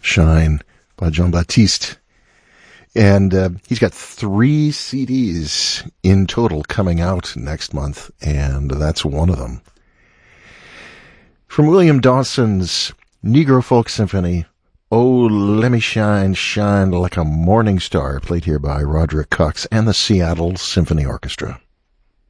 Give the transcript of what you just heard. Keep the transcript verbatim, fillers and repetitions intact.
Shine by Jean-Baptiste. And uh, he's got three C Ds in total coming out next month, and that's one of them. From William Dawson's Negro Folk Symphony, Oh, Let Me Shine, Shine Like a Morning Star, played here by Roderick Cox and the Seattle Symphony Orchestra.